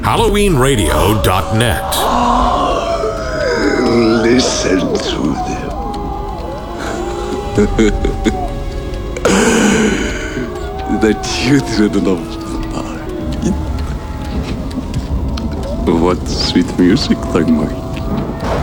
HalloweenRadio.net. Listen to them. The children of the night. What sweet music they make.